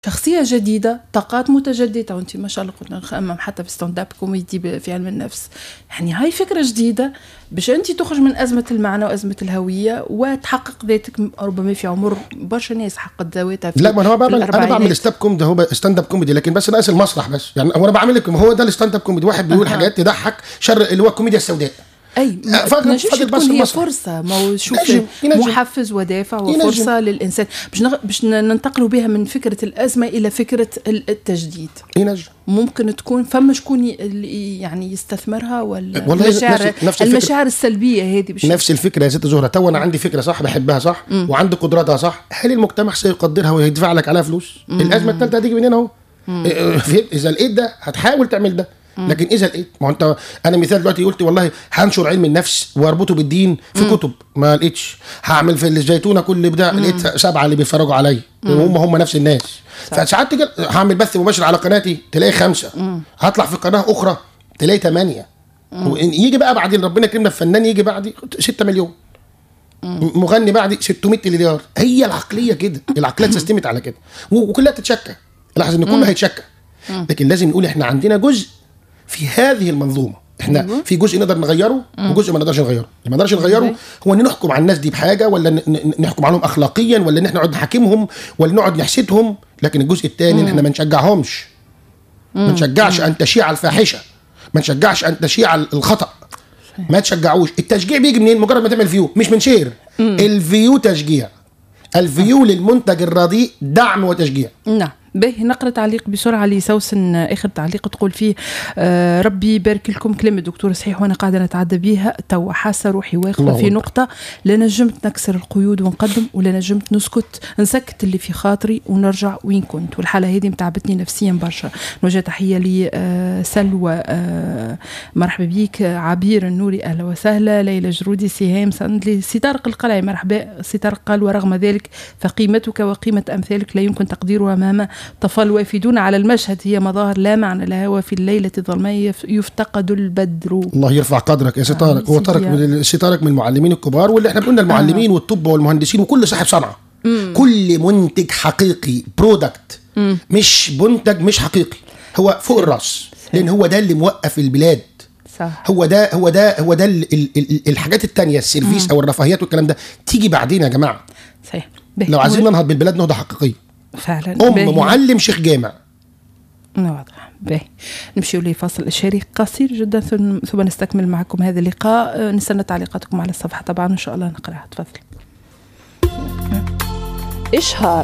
شخصية جديدة، طاقات متجددة. وانت ما شاء الله قلنا نخمم حتى في ستاند اب كوميدي في علم النفس. يعني هاي فكرة جديدة باش انت تخرج من أزمة المعنى وأزمة الهوية وتحقق ذاتك. ربما في عمر برشا ناس حققت ذواتها. لا ما انا بعمل ستاند كوميدي، هو ستاند اب كوميدي لكن بس ناقص المسرح بس. يعني انا بعمل لكم هو ده الستاند اب كوميدي، واحد بيقول حاجات تضحك شر اللي هو الكوميديا السوداء. اي نجمش تكون هي فرصه، ما شوف محفز ودافع وفرصه للانسان باش ننتقلوا بها من فكره الازمه الى فكره التجديد. ممكن تكون فما شكون يعني يستثمرها ولا المشاعر السلبيه هذه نفس الفكره يا ست زهره. تو انا عندي فكره صح، بحبها صح، وعندي قدراتها صح، هل المجتمع سيقدرها ويدفع لك عليها فلوس؟ الازمه الثالثه هتيجي منين اهو. اذا لقيت ده هتحاول تعمل ده، لكن اذا لقيت، ما انت انا مثال دلوقتي قلت والله هنشر علم النفس واربطه بالدين في كتب، ما لقيتش. هعمل في الزيتونه كل بتاع، لقيت 7 اللي بيتفرجوا عليا هم نفس الناس. فساعات هعمل بث مباشر على قناتي تلاقي 5، هطلع في قناه اخرى تلاقي 8. يجي بقى بعدين ربنا يكرمنا الفنان يجي بعدي 6 مليون، مغني بعدي 600 مليار. هي العقليه كده، العقليه اتسيستمت على كده وكلها تتشكى. لاحظ ان كله هيتشكى، لكن لازم نقول احنا عندنا جزء في هذه المنظومه. احنا في جزء نقدر نغيره وجزء ما نقدرش نغيره. اللي ما نقدرش نغيره هو ان نحكم على الناس دي بحاجه، ولا نحكم عليهم اخلاقيا، ولا ان احنا نقعد نحاكمهم، ولا نقعد نحسدهم. لكن الجزء الثاني ان احنا ما نشجعهمش، ما نشجعش ان تشيع الفاحشه، ما نشجعش ان تشيع الخطا، ما تشجعوش. التشجيع بيجي منين؟ مجرد ما تعمل فيو، مش من شير. الفيو تشجيع، الفيو للمنتج الرديء دعم وتشجيع. نعم. باهي نقرأ تعليق بسرعة لسوسن، آخر تعليق تقول فيه ربي يبارك لكم. كلمة الدكتور صحيح وأنا قاعدة نتعدى بيها تو، حاسة روحي واقفة في نقطة لا نجمت نكسر القيود ونقدم، ولا نجمت نسكت اللي في خاطري ونرجع وين كنت. والحالة هذه متعبتني نفسيا برشا. نوجه تحية لي سلوى، مرحبا بيك. عبير النوري أهلا وسهلا. ليلى جرودي، سهام سندلي، سي طارق القلعي مرحبا. سي طارق قال ورغم ذلك فقيمتك وقيمة أمثالك لا يمكن تقديرها أمام طفل وافدون على المشهد، هي مظاهر لا معنى لها، وفي الليلة الظلماء يفتقد البدر. الله يرفع قدرك يا سي طارق. هو سي طارق من المعلمين الكبار، واللي احنا قلنا المعلمين والطب والمهندسين وكل صاحب صنعة. كل منتج حقيقي برودكت، مش منتج مش حقيقي، هو فوق الراس، لان هو ده اللي موقف البلاد. صح. هو ده الحاجات التانية، السيرفيس او الرفاهيات والكلام ده تيجي بعدين يا جماعة. صحيح. لو عايزين ننهض بالبلاد نهضة حقيقية فعلا. معلم شيخ جامع. واضح. باهي نمشي لفاصل إشاري قصير جدا ثم نستكمل معكم هذا اللقاء. نستنى تعليقاتكم على الصفحة طبعا إن شاء الله نقرأها. تفضل. إشهار.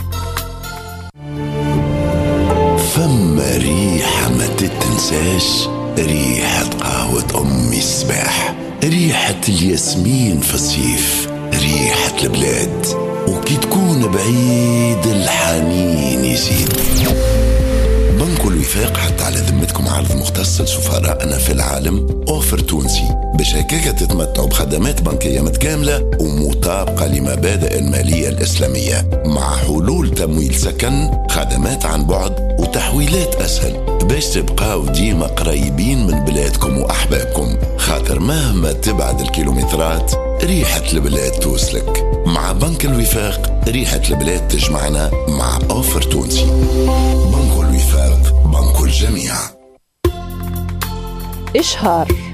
فما ريحة ما تتنساش، ريحة قهوة أمي الصباح، ريحة الياسمين في الصيف، ريحة البلاد. وكي تكون بعيد الحنين يزيد. بنك الوفاق حتى على ذمتكم عرض مختص لسفرائنا في العالم، اوفر تونسي باش هكاكا تتمتعوا بخدمات بنكية متكاملة ومطابقة لمبادئ المالية الإسلامية، مع حلول تمويل سكن، خدمات عن بعد وتحويلات أسهل، باش تبقاو ديما قريبين من بلادكم وأحبابكم. خاطر مهما تبعد الكيلومترات ريحة البلاد توصلك. مع بنك الوفاق ريحة البلاد تجمعنا مع اوفر تونسي. بنك الوفاق، بنك الجميع. إشهار.